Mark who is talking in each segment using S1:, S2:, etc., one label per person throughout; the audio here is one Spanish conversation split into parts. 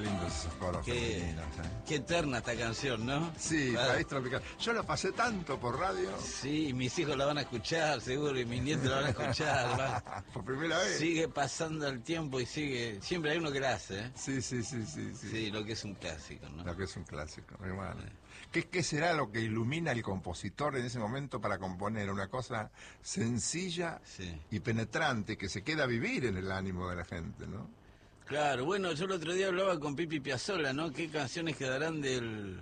S1: lindos esos coros femeninos,
S2: Qué eterna esta canción, ¿no?
S1: Sí, País Tropical. Yo la pasé tanto por radio.
S2: Sí, mis hijos la van a escuchar, seguro, y mis nietos la van a escuchar.
S1: Por primera vez.
S2: Sigue pasando el tiempo y sigue... Siempre hay uno que la hace, ¿eh?
S1: Sí.
S2: Sí, lo que es un clásico, ¿no?
S1: Lo que es un clásico, hermano. ¿Qué será lo que ilumina al compositor en ese momento para componer una cosa sencilla y penetrante que se queda a vivir en el ánimo de la gente, ¿no?
S2: Claro, bueno, yo el otro día hablaba con Pipi Piazzolla, ¿no? ¿Qué canciones quedarán del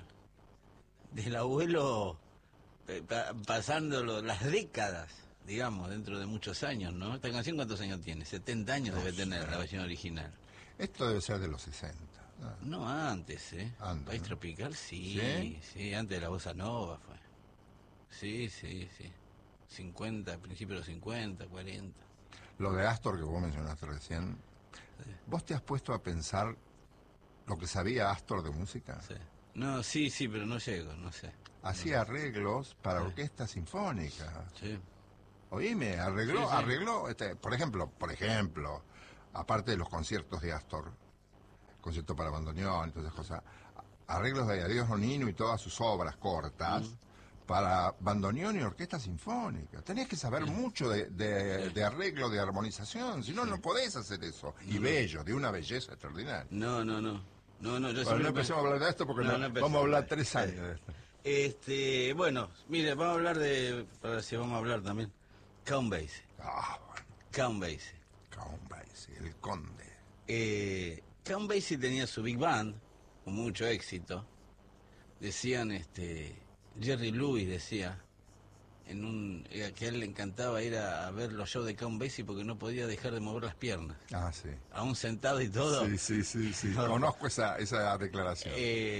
S2: abuelo pasando las décadas, digamos, dentro de muchos años, ¿no? ¿Esta canción cuántos años tiene? 70 años debe tener la versión original.
S1: Esto debe ser de los 60.
S2: No, antes, ¿eh?
S1: Antes,
S2: País
S1: ¿no?
S2: Tropical, sí, antes de la bossa nova fue. Sí. 50, principios de los 50, 40.
S1: Lo de Astor que vos mencionaste recién, ¿vos te has puesto a pensar lo que sabía Astor de música?
S2: Sí. No, sí, pero no llego, no sé.
S1: Hacía arreglos para orquesta sinfónica.
S2: Sí.
S1: Oíme, arregló, por ejemplo, aparte de los conciertos de Astor, concierto para bandoneón y todas esas cosas, arreglos de Adiós Nonino y todas sus obras cortas, para bandoneón y orquesta sinfónica. Tenés que saber mucho de arreglo, de armonización, si no, no podés hacer eso. Y bello, de una belleza extraordinaria.
S2: No, yo
S1: no empecemos a hablar de esto porque vamos a hablar 3 años de esto.
S2: Bueno, mire, vamos a hablar ahora sí vamos a hablar también. Count Basie.
S1: Bueno.
S2: Count Basie.
S1: Count Basie, el conde.
S2: Count Basie tenía su big band, con mucho éxito. Decían, Jerry Lewis decía, que a él le encantaba ir a ver los shows de Count Basie porque no podía dejar de mover las piernas.
S1: Sí.
S2: Aún sentado y todo.
S1: Sí. No, conozco esa declaración.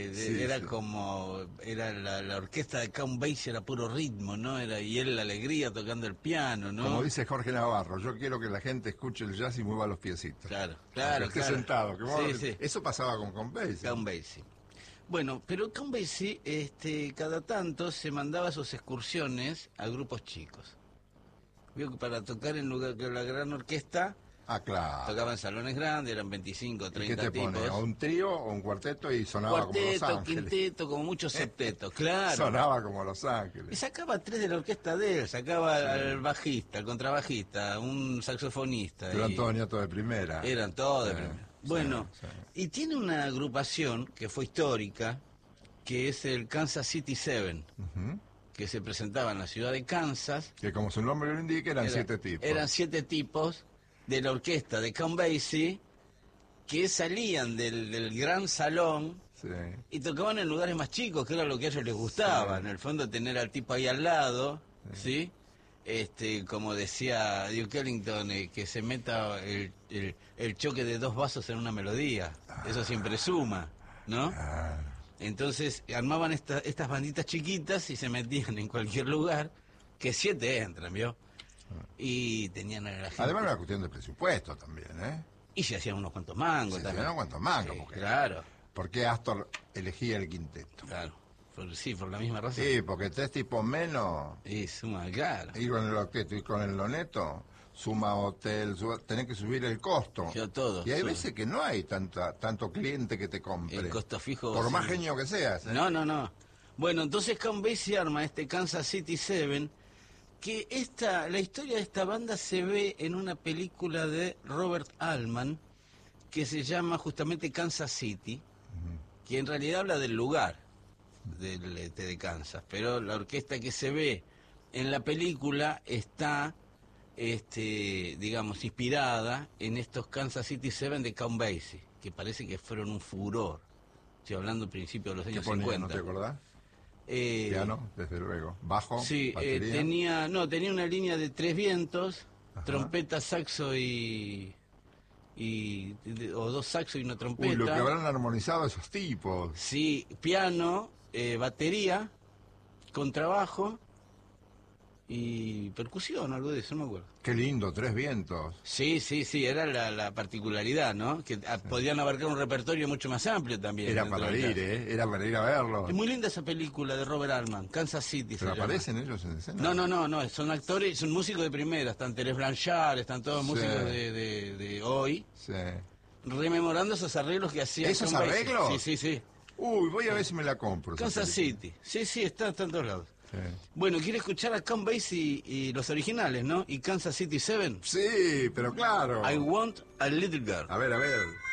S2: Como, la orquesta de Count Basie era puro ritmo, ¿no? Y él la alegría tocando el piano, ¿no?
S1: Como dice Jorge Navarro, yo quiero que la gente escuche el jazz y mueva los piecitos.
S2: Claro.
S1: Que esté sentado.
S2: Sí.
S1: Eso pasaba con Count Basie.
S2: Count Basie. Bueno, pero Count Basie, cada tanto se mandaba sus excursiones a grupos chicos. Vio que para tocar en lugar de la gran orquesta,
S1: claro.
S2: tocaban salones grandes, eran 25, 30
S1: ¿Y qué te
S2: tipos.
S1: pone? ¿O un trío o un cuarteto y sonaba como Los Ángeles?
S2: Quinteto, como muchos septetos, claro.
S1: Sonaba como Los Ángeles.
S2: Y sacaba 3 de la orquesta de él, sacaba al bajista, al contrabajista, un saxofonista.
S1: Eran todos nietos de primera.
S2: Eran todos de primera. Bueno, y tiene una agrupación que fue histórica, que es el Kansas City Seven, que se presentaba en la ciudad de Kansas.
S1: Que como su nombre lo indica, eran 7 tipos.
S2: Eran 7 tipos de la orquesta de Count Basie que salían del gran salón y tocaban en lugares más chicos, que era lo que a ellos les gustaba. En el fondo, tener al tipo ahí al lado, ¿sí? Como decía Duke Ellington, que se meta el choque de 2 vasos en una melodía. Eso siempre suma, ¿no? Entonces armaban estas banditas chiquitas y se metían en cualquier lugar, que 7 entran, ¿vio? Y tenían a la gente.
S1: Además, era una cuestión de presupuesto también, ¿eh?
S2: Y se hacían unos cuantos mangos también.
S1: Se hacían unos cuantos mangos, porque,
S2: claro.
S1: ¿Por qué Astor elegía el quinteto?
S2: Claro. Por la misma razón.
S1: Sí, porque 3 tipos menos.
S2: Y suma, claro.
S1: Ir con el octeto y con el loneto, suma hotel, tenés que subir el costo.
S2: Todo.
S1: Y hay veces que no hay tanto cliente que te compre.
S2: El costo fijo.
S1: Por más genio que seas.
S2: No. Bueno, entonces Count Basie arma Kansas City Seven, que la historia de esta banda se ve en una película de Robert Altman, que se llama justamente Kansas City, que en realidad habla del lugar de Kansas, pero la orquesta que se ve en la película está, digamos, inspirada en estos Kansas City Seven de Count Basie, que parece que fueron un furor. Estoy hablando al principio de los años 50.
S1: ¿No te acordás? Piano, desde luego. Bajo,
S2: sí,
S1: batería.
S2: Tenía una línea de 3 vientos, trompeta, saxo o 2 saxos y una trompeta.
S1: Uy, lo que habrán armonizado esos tipos.
S2: Sí, piano, batería, contrabajo y percusión, algo de eso, no me acuerdo.
S1: Qué lindo, 3 vientos.
S2: Sí, era la particularidad, ¿no? Que podían abarcar un repertorio mucho más amplio también.
S1: Era para ir a verlo.
S2: Es muy linda esa película de Robert Altman, Kansas City.
S1: ¿Pero aparecen ellos en escena?
S2: No, son actores, son músicos de primera, están Terence Blanchard, están todos músicos de hoy.
S1: Sí.
S2: rememorando esos arreglos que hacía.
S1: ¿Esos arreglos?
S2: Sí, sí, sí.
S1: Uy, voy a ver si me la compro.
S2: Kansas City. Sí, sí, está en todos lados.
S1: Sí.
S2: Bueno, quiere escuchar a Count Basie y los originales, ¿no? Y Kansas City 7.
S1: Sí, pero claro.
S2: I Want a Little Girl.
S1: A ver, a ver.